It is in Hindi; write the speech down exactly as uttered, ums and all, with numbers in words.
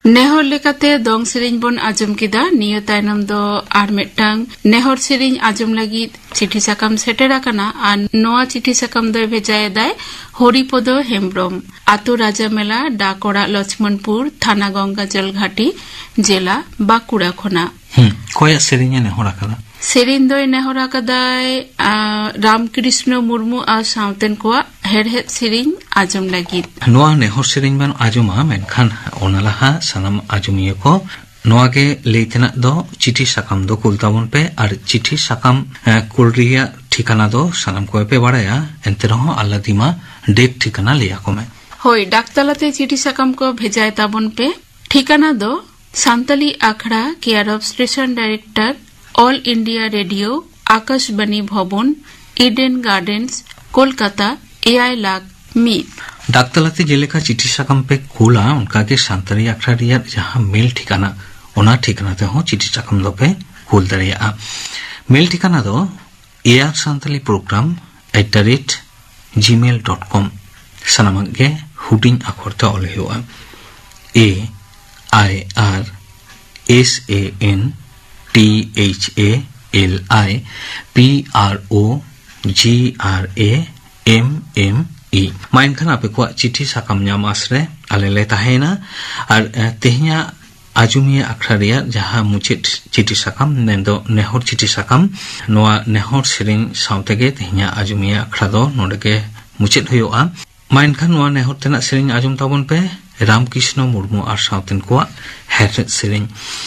नेहर लेकाते दोंग सेरिंग बोन आजम किदा नियो तायनम दो आर मिटटांग नेहर सेरिंग आजम लगी चिठी साकाम सेटेरा कना आर नोआ चिठी साकाम दो भेजाय दाय हरिपद हेम्ब्रम आतु राजा मेला डाकोड़ा लक्ष्मणपुर थाना गंगाजल घाटी जिला बाकुड़ा खोना कोया सेरिंग नेहर आकदा सेरिंग दो नेहर आकदाय रामकृष्ण मुर्मू आ साउतेन को हेडहेड सेरिंग आजम लगी नोआ नेहर सेरिंग बन आजमा मेनखान ओनालाहा सनम आजमिया को नोआ के लेतना दो चिठी साकाम दो कुलताबन पे और चिठी साकाम कुलरिया ठिकाना दो सनम को पे बाड़ाया एंते रहो अल्लादिमा डेट ठिकाना लिया को मैं होय डाकतलाते चिठी साकाम को भेजाय ताबन पे ठिकाना दो सांतली आखड़ा care of station director all India radio Akashvani भवन Eden gardens Kolkata AI lakh meet डाकतलाते जेलेका चिठी साकाम पे खुला उनका के सांतली आखड़ा रिया जहां मेल ठिकाना ओना ठिकाना ते हो चिठी साकाम दो पे खुल दरिया मेल ठिकाना दो AR सांतली programme at the rate Gmail dot com सनामक gay हुडिंग आखरते all हुआ ए I R S A N T H A L I P R O ji R A M M E mine Khan आपे को चिठी साकाम ᱧᱟᱢ आसरे आलेले ताहेना और तेहिया आजुमिया आखड़ा रिया जहां मुचित चिठी साकाम नेंदो नेहर चिठी साकाम नोआ नेहर सेरिंग साउतेगे तेहिया आजुमिया आखड़ा दो नोडेगे मुचित हुयोआ माइन खान नोआ नेहर तेना सेरिंग आजुम ताबन पे रामकृष्ण मुर्मू और साउतेन को हेड सेरिंग